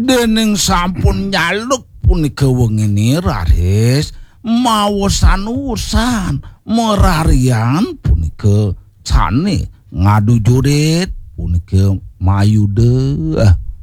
dening sampun nyaluk punika wengine raris maosan-usan merarian punika cane ngadu jurit punika mayude